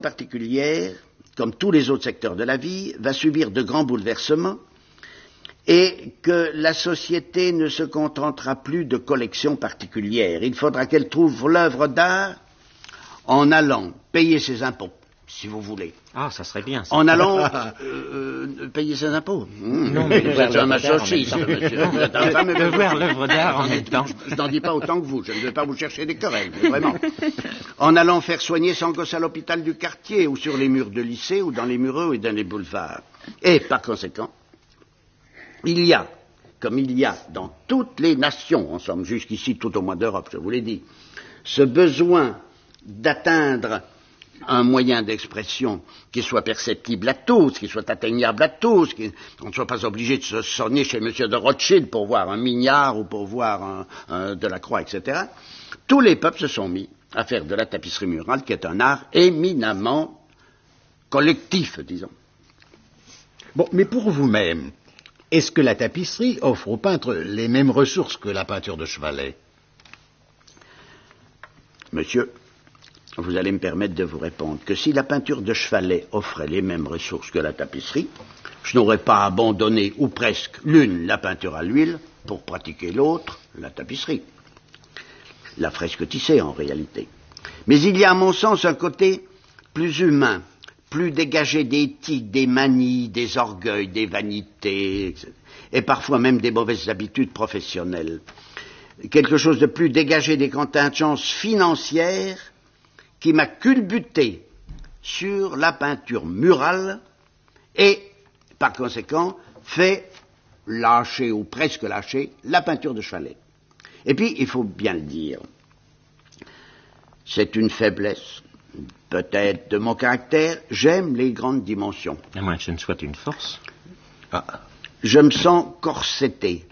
particulière, comme tous les autres secteurs de la vie, va subir de grands bouleversements et que la société ne se contentera plus de collections particulières. Il faudra qu'elle trouve l'œuvre d'art en allant payer ses impôts, si vous voulez. Ah, ça serait bien, ça. En allant payer ses impôts. Non, mais vous êtes un masochiste, monsieur. De voir l'œuvre d'art en même temps. Je n'en dis pas autant que vous, je ne vais pas vous chercher des querelles, mais vraiment. En allant faire soigner son gosse à l'hôpital du quartier, ou sur les murs de lycée, ou dans les muraux et dans les boulevards. Et, par conséquent, il y a, comme il y a dans toutes les nations, en somme, jusqu'ici tout au moins d'Europe, je vous l'ai dit, ce besoin d'atteindre un moyen d'expression qui soit perceptible à tous, qui soit atteignable à tous, qu'on ne soit pas obligé de se sonner chez M. de Rothschild pour voir un Mignard ou pour voir un Delacroix, etc. Tous les peuples se sont mis à faire de la tapisserie murale, qui est un art éminemment collectif, disons. Bon, mais pour vous-même, est-ce que la tapisserie offre aux peintres les mêmes ressources que la peinture de chevalet? Monsieur, vous allez me permettre de vous répondre que si la peinture de chevalet offrait les mêmes ressources que la tapisserie, je n'aurais pas abandonné, ou presque, l'une, la peinture à l'huile, pour pratiquer l'autre, la tapisserie. La fresque tissée, en réalité. Mais il y a, à mon sens, un côté plus humain, plus dégagé des tics, des manies, des orgueils, des vanités, etc. Et parfois même des mauvaises habitudes professionnelles. Quelque chose de plus dégagé des contingences financières qui m'a culbuté sur la peinture murale et, par conséquent, fait lâcher, ou presque lâcher, la peinture de chevalet. Et puis, il faut bien le dire, c'est une faiblesse, peut-être de mon caractère, j'aime les grandes dimensions. À moins que ce ne soit une force. Ah. Je me sens corseté,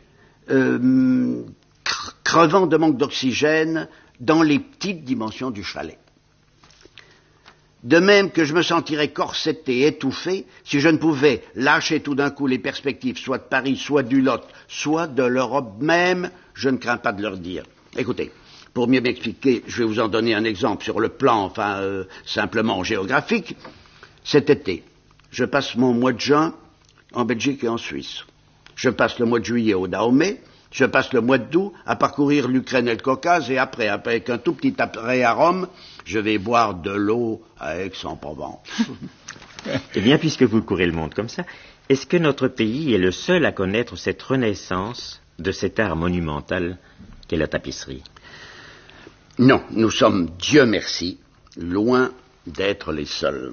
crevant de manque d'oxygène dans les petites dimensions du chevalet. De même que je me sentirais corseté, étouffé, si je ne pouvais lâcher tout d'un coup les perspectives, soit de Paris, soit du Lot, soit de l'Europe même, je ne crains pas de leur dire. Écoutez, pour mieux m'expliquer, je vais vous en donner un exemple sur le plan, simplement géographique. Cet été, je passe mon mois de juin en Belgique et en Suisse. Je passe le mois de juillet au Dahomey. Je passe le mois d'août à parcourir l'Ukraine et le Caucase, et après, avec un tout petit arrêt à Rome, je vais boire de l'eau à Aix-en-Provence. Eh bien, puisque vous courez le monde comme ça, est-ce que notre pays est le seul à connaître cette renaissance de cet art monumental qu'est la tapisserie? Non, nous sommes, Dieu merci, loin d'être les seuls.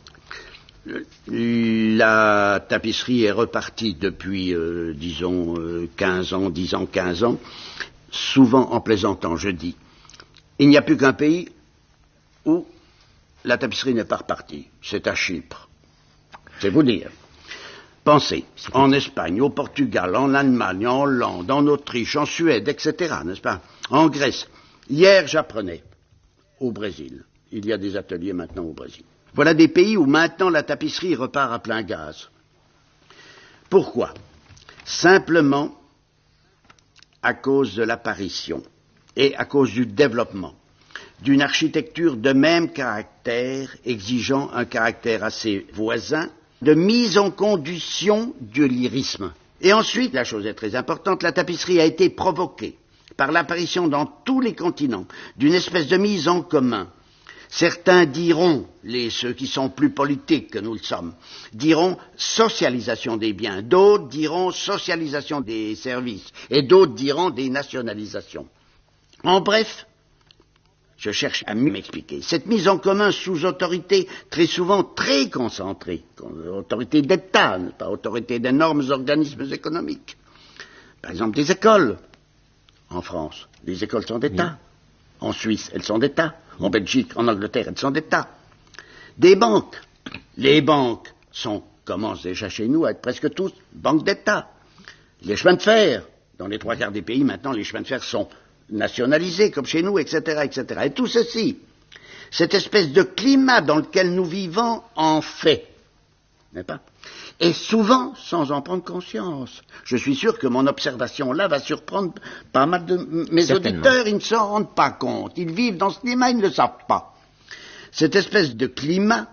La tapisserie est repartie depuis, 15 ans, 10 ans, 15 ans, souvent en plaisantant, je dis. Il n'y a plus qu'un pays où la tapisserie n'est pas repartie, c'est à Chypre. C'est vous dire. Pensez, en Espagne, au Portugal, en Allemagne, en Hollande, en Autriche, en Suède, etc., n'est-ce pas? En Grèce. Hier, j'apprenais au Brésil. Il y a des ateliers maintenant au Brésil. Voilà des pays où maintenant la tapisserie repart à plein gaz. Pourquoi? Simplement à cause de l'apparition et à cause du développement d'une architecture de même caractère, exigeant un caractère assez voisin, de mise en condition du lyrisme. Et ensuite, la chose est très importante, la tapisserie a été provoquée par l'apparition dans tous les continents d'une espèce de mise en commun. Certains diront, ceux qui sont plus politiques que nous le sommes, diront socialisation des biens, d'autres diront socialisation des services, et d'autres diront dénationalisation. En bref, je cherche à m'expliquer. Cette mise en commun sous autorité très souvent très concentrée, autorité d'État, pas autorité d'énormes organismes économiques. Par exemple des écoles. En France, les écoles sont d'État. En Suisse, elles sont d'État. En Belgique, en Angleterre, elles sont d'État. Des banques. Les banques commencent déjà chez nous à être presque tous banques d'État. Les chemins de fer. Dans les 3/4 des pays, maintenant, les chemins de fer sont nationalisés, comme chez nous, etc., etc. Et tout ceci, cette espèce de climat dans lequel nous vivons, en fait, n'est-ce pas? Et souvent sans en prendre conscience. Je suis sûr que mon observation là va surprendre pas mal de mes auditeurs, ils ne s'en rendent pas compte. Ils vivent dans ce climat, ils ne le savent pas. cette espèce de climat